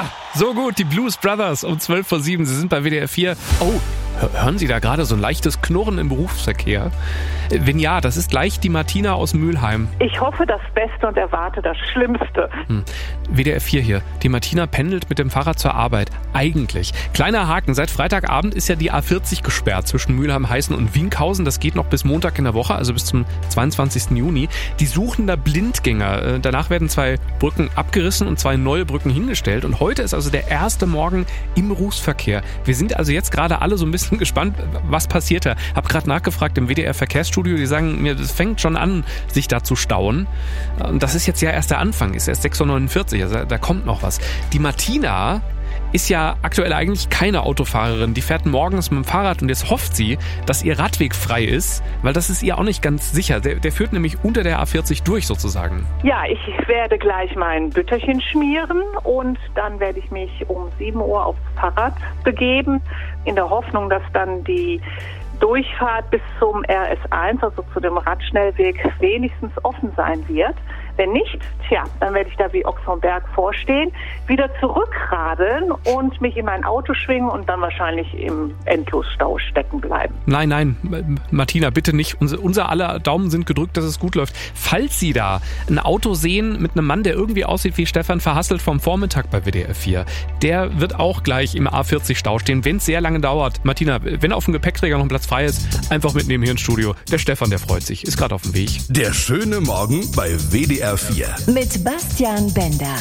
So gut, die Blues Brothers um 7:12. Sie sind bei WDR 4. Oh, hören Sie da gerade so ein leichtes Knurren im Berufsverkehr? Wenn ja, das ist gleich die Martina aus Mülheim. Ich hoffe das Beste und erwarte das Schlimmste. WDR 4 hier. Die Martina pendelt mit dem Fahrrad zur Arbeit. Eigentlich. Kleiner Haken. Seit Freitagabend ist ja die A40 gesperrt zwischen Mülheim-Heißen und Winkhausen. Das geht noch bis Montag in der Woche, also bis zum 22. Juni. Die suchen da Blindgänger. Danach werden 2 Brücken abgerissen und 2 neue Brücken hingestellt. Und heute ist also der erste Morgen im Berufsverkehr. Wir sind also jetzt gerade alle so ein bisschen gespannt, was passiert da. Hab gerade nachgefragt im WDR-Verkehrsstudio. Die sagen mir, das fängt schon an, sich da zu stauen. Und das ist jetzt ja erst der Anfang. Ist erst 6:49 Uhr. Also da kommt noch was. Die Martina ist ja aktuell eigentlich keine Autofahrerin. Die fährt morgens mit dem Fahrrad und jetzt hofft sie, dass ihr Radweg frei ist, weil das ist ihr auch nicht ganz sicher. Der führt nämlich unter der A40 durch sozusagen. Ja, ich werde gleich mein Bütterchen schmieren und dann werde ich mich um 7 Uhr aufs Fahrrad begeben, in der Hoffnung, dass dann die Durchfahrt bis zum RS1, also zu dem Radschnellweg, wenigstens offen sein wird. Wenn nicht, dann werde ich da wie Ochs vom Berg vorstehen, wieder zurückradeln und mich in mein Auto schwingen und dann wahrscheinlich im Endlosstau stecken bleiben. Nein, Martina, bitte nicht. Unser aller Daumen sind gedrückt, dass es gut läuft. Falls Sie da ein Auto sehen mit einem Mann, der irgendwie aussieht wie Stefan Verhasselt vom Vormittag bei WDR 4, der wird auch gleich im A40-Stau stehen, wenn es sehr lange dauert. Martina, wenn auf dem Gepäckträger noch ein Platz frei ist, einfach mitnehmen hier ins Studio. Der Stefan, der freut sich, ist gerade auf dem Weg. Der schöne Morgen bei WDR 4. Mit Bastian Bender.